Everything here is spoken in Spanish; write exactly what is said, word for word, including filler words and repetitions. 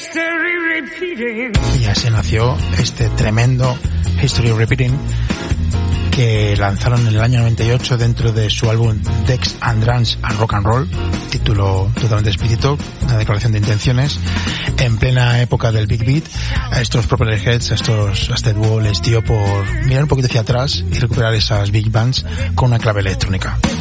Y así nació este tremendo History Repeating, que lanzaron en el año noventa y ocho dentro de su álbum Dex and Drums and Rock and Roll, título totalmente explícito, una declaración de intenciones, en plena época del Big Beat. A estos Propellerheads, a estos, a este dúo les dio por mirar un poquito hacia atrás y recuperar esas big bands con una clave electrónica.